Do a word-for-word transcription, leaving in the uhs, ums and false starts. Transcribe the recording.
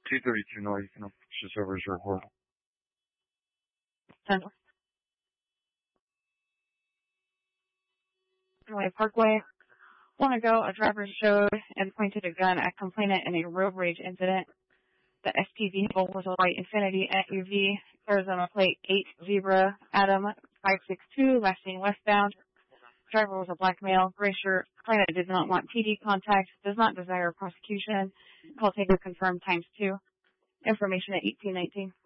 two thirty-two North, you can push this over as your report. Central. Parkway. Long ago, a driver showed and pointed a gun at complainant in a road rage incident. The S P vehicle was a white Infiniti S U V, Arizona plate eight Zebra Adam five six two, last seen westbound. Driver was a black male, gray shirt. Complainant did not want P D contact, does not desire prosecution. Call taker confirmed times two. Information at eighteen nineteen.